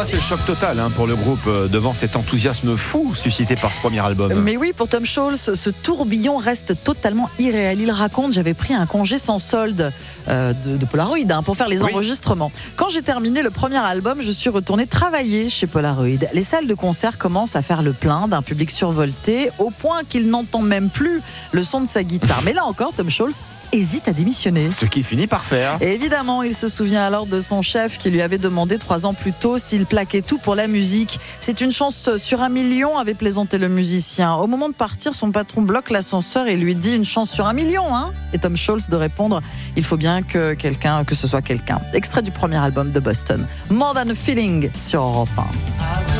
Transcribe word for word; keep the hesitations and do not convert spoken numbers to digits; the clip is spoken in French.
là, c'est le choc total hein, pour le groupe euh, devant cet enthousiasme fou suscité par ce premier album. Mais oui, pour Tom Scholz, ce tourbillon reste totalement irréel. Il raconte, j'avais pris un congé sans solde euh, de, de Polaroid hein, pour faire les oui. enregistrements. Quand j'ai terminé le premier album, je suis retourné travailler chez Polaroid. Les salles de concert commencent à faire le plein d'un public survolté au point qu'il n'entend même plus le son de sa guitare. Mais là encore, Tom Scholz hésite à démissionner. Ce qui finit par faire. Et évidemment, il se souvient alors de son chef qui lui avait demandé trois ans plus tôt s'il plaquait tout pour la musique. C'est une chance sur un million, avait plaisanté le musicien. Au moment de partir, son patron bloque l'ascenseur et lui dit une chance sur un million, hein. Et Tom Scholz de répondre, il faut bien que quelqu'un, que ce soit quelqu'un. Extrait du premier album de Boston, More Than a Feeling sur Europe un.